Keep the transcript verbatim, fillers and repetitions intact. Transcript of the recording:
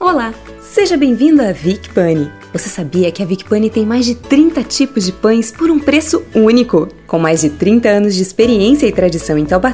Olá, seja bem-vindo à Vic Pani. Você sabia que a Vic Pani tem mais de trinta tipos de pães por um preço único? Com mais de trinta anos de experiência e tradição em Taubaté,